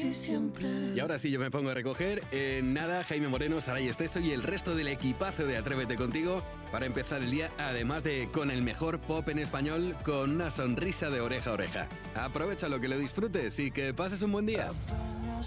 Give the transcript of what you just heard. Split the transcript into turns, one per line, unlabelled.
casi siempre.
Y ahora sí, yo me pongo a recoger. En nada, Jaime Moreno, Saray Esteso y el resto del equipazo de Atrévete Contigo para empezar el día, además de con el mejor pop en español, con una sonrisa de oreja a oreja. Aprovecha lo que lo disfrutes y que pases un buen día.